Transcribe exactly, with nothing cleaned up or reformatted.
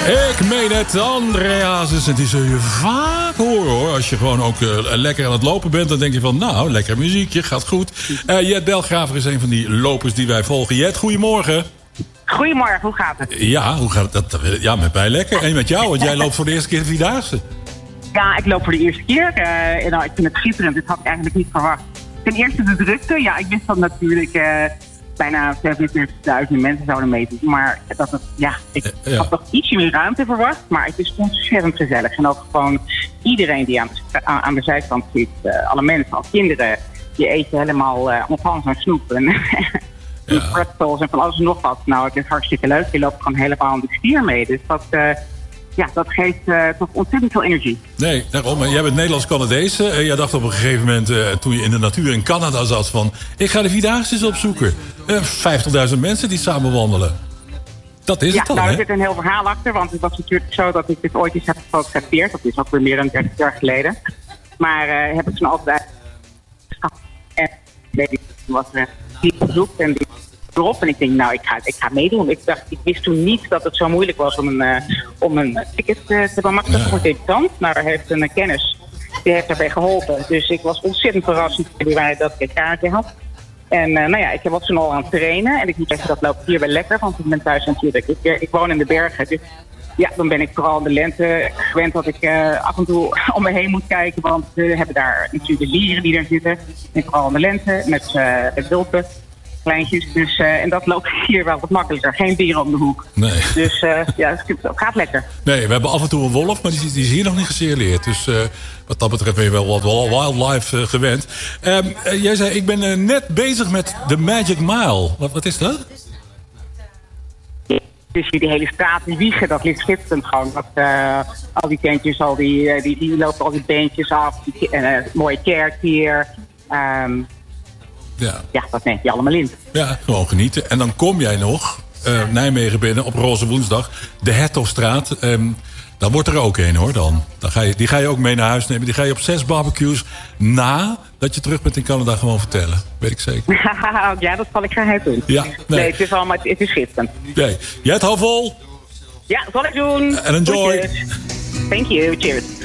Ik meen het, André Hazes. En die zul je vaak horen, hoor. Als je gewoon ook uh, lekker aan het lopen bent, dan denk je van, nou, lekker muziekje, gaat goed. Uh, Jet Belgraver is een van die lopers die wij volgen. Jet, goedemorgen. Goedemorgen, hoe gaat het? Ja, hoe gaat het? Ja, met mij lekker. En met jou, want jij loopt voor de eerste keer de Vierdaagse. Ja, ik loop voor de eerste keer. Uh, en nou, ik vind het schitterend, dit had ik eigenlijk niet verwacht. Ten eerste de drukte. Ja, ik wist dat natuurlijk uh, bijna zevenenveertigduizend mensen zouden meedoen. Maar dat het, ja, ik ja. had nog ietsje meer ruimte verwacht. Maar het is ontzettend gezellig. En ook gewoon iedereen die aan de, aan de zijkant zit, uh, alle mensen, alle kinderen, die eten helemaal uh, ontvang zo'n snoep. En ja. pretzels en van alles en nog wat. Nou, het is hartstikke leuk. Je loopt gewoon helemaal aan de stier mee. Dus dat... Uh, Ja, dat geeft uh, toch ontzettend veel energie. Nee, daarom. Jij bent Nederlands-Canadees. Uh, jij dacht op een gegeven moment, uh, toen je in de natuur in Canada zat, van, ik ga de Vierdaagse eens opzoeken. Uh, vijftigduizend mensen die samen wandelen. Dat is ja, het dan, nou, hè? Er zit een heel verhaal achter, want het was natuurlijk zo dat ik dit ooit eens heb gefotografeerd. Dat is ook weer meer dan dertig jaar geleden. Maar uh, heb ik toen altijd... En toen was er die bezoekt en die... erop. En ik denk, nou, ik ga, ik ga meedoen. Ik dacht, ik wist toen niet dat het zo moeilijk was om een, uh, om een ticket uh, te hebben. Maar dat is gewoon debutant. Maar daar heeft een uh, kennis, die heeft daarbij geholpen. Dus ik was ontzettend verrast dat ik een kaartje had. En uh, nou ja, ik was toen al aan het trainen. En ik moet zeggen, dat loopt hier wel lekker. Want ik ben thuis natuurlijk. Ik, ik woon in de bergen. Dus ja, dan ben ik vooral in de lente gewend dat ik uh, af en toe om me heen moet kijken. Want we hebben daar natuurlijk de lieren die er zitten. En vooral in de lente met, uh, met wulpen. Kleintjes, dus, uh, en dat loopt hier wel wat makkelijker. Geen dieren om de hoek. Nee. Dus uh, ja, het gaat lekker. Nee, we hebben af en toe een wolf, maar die, die is hier nog niet gesignaleerd. Dus uh, wat dat betreft ben je wel wat wildlife uh, gewend. Um, uh, jij zei, ik ben uh, net bezig met de Magic Mile. Wat, wat is dat? Dus die hele straat, die wiegen, dat ligt schitterend gewoon. Dat, uh, al die tentjes, al die, uh, die, die lopen al die beentjes af. Die, uh, mooie kerk hier. Um, Ja. ja, dat neemt je allemaal in. Ja, gewoon genieten. En dan kom jij nog uh, Nijmegen binnen op Roze Woensdag. De Hertogstraat. Um, dan wordt er ook een, hoor. Dan. Dan ga je, die ga je ook mee naar huis nemen. Die ga je op zes barbecues na dat je terug bent in Canada gewoon vertellen. Weet ik zeker. Ja, dat zal ik graag doen. Ja, nee. nee, het is allemaal, het is schitterend. Nee. Jij het hou vol? Ja, dat zal ik doen. En enjoy. Goedjes. Thank you. Cheers.